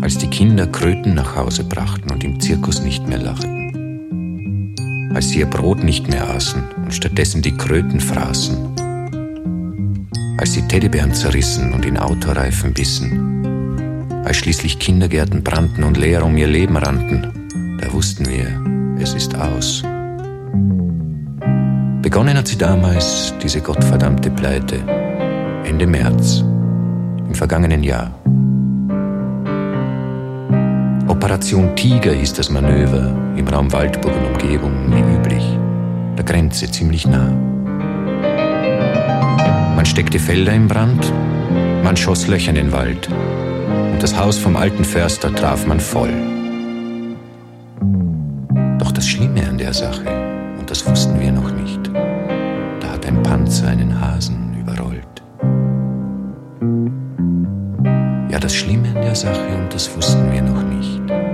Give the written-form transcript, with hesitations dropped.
Als die Kinder Kröten nach Hause brachten und im Zirkus nicht mehr lachten. Als sie ihr Brot nicht mehr aßen und stattdessen die Kröten fraßen. Als sie Teddybären zerrissen und in Autoreifen bissen. Als schließlich Kindergärten brannten und leer um ihr Leben rannten, da wussten wir, es ist aus. Begonnen hat sie damals, diese gottverdammte Pleite, Ende März, im vergangenen Jahr. Operation Tiger hieß das Manöver im Raum Waldburg und Umgebung, wie üblich, der Grenze ziemlich nah. Man steckte Felder in Brand, man schoss Löcher in den Wald und das Haus vom alten Förster traf man voll. Doch das Schlimme an der Sache, und das wussten wir noch nicht, da hat ein Panzer einen Hasen überrollt. Ja, das Schlimme an der Sache, und das wussten wir noch nicht,